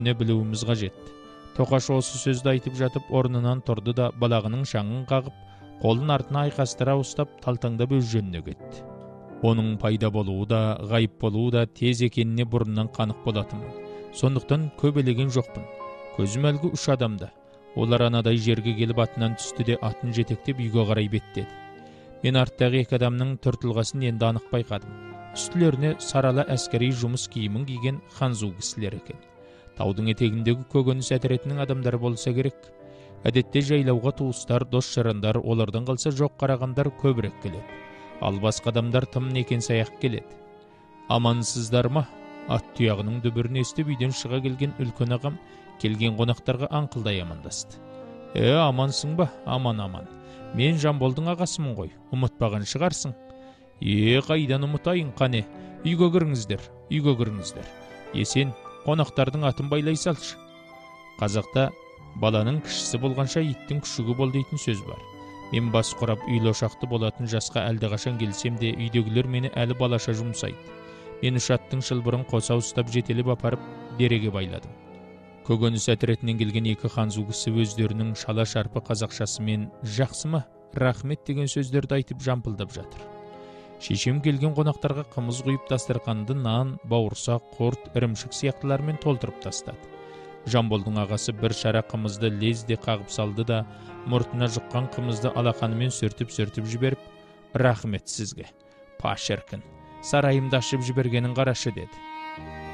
не білуіміз қажет. Тоқаш осы сөзді айтып жатып орнынан тұрды да балағының шаңын қағып, қолын артына айқастыра ұстап талтаңдап өз жөніне кетті. Оның пайда болуы да, ғайып болуы да тез екеніне бұрыннан қанық болатынмын. Сондықтан көбелеген жоқпын. Көзім әлгі 3 адамда. Олар анадай жерге келіп атынан түсті де атын жетектеп үйге қарай беттеді. Мен арттағы 2 адамның түр-тұлғасын енді анық байқадым. Үстілеріне сарала әскери жұмыс киімін киген ханзу кісілер екен. Таудың етегіндегі көкөніс әтіретінің адамдары болса керек. Әдетте жайлауға туыстар, дос-жарандар, олардан қалса жоқ қарағандар көбірек келеді. Ал басқа адамдар тым некен саяқ келеді. Амансыздар ма? Ат тұяғының дүбірін естіп үйден шыға келген үлкен ағам келген қонақтарға аңқылдай амандасты. Амансың ба? Аман. Мен Жамболдың ағасымын ғой, ұмытпаған шығарсың. Қайдан ұмытайын, қане? Үйге кіріңіздер. Сен қонақтардың атын байлай салшы. Қазақта баланың кішісі болғанша иттің күшігі бол дейтін сөз бар. Мен бас құрап үйлі ошақты болатын жасқа әлдеқашан келсем де үйдегілер мені әлі балаша жұмсайды. Мен 3 аттың шылбырын қоса ұстап жетелеп апарып дереге байладым. Көкөніс әтіретінен келген 2 ханзу кісі өздерінің шала шарпы қазақшасымен жақсы ма, рахмет деген сөздерді айтып жампылдап жатыр. Шешем келген қонақтарға қымыз құйып дастарханды нан, бауырсақ, құрт, ірімшік сияқтылармен толтырып тастады. Жамболдың ағасы бір шара қымызды лезде қағып салды да, мұртына жұққан қымызды алақанымен сүртіп жіберіп, рахмет сізге, па шіркін, сарайымды ашып жібергенін қарашы деді.